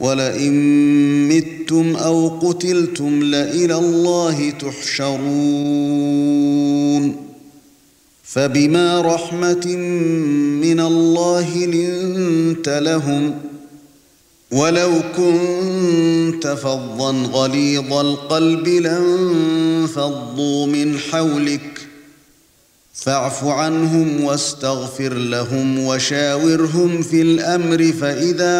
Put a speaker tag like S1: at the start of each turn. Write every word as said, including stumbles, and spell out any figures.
S1: وَلَئِن مِّتُّمْ أَوْ قُتِلْتُمْ لَإِلَى اللَّهِ تُحْشَرُونَ فَبِمَا رَحْمَةٍ مِّنَ اللَّهِ لِنتَ لَهُمْ وَلَوْ كُنتَ فَظًّا غَلِيظَ الْقَلْبِ لَانفَضُّوا مِنْ حَوْلِكَ فاعف عنهم واستغفر لهم وشاورهم في الأمر فإذا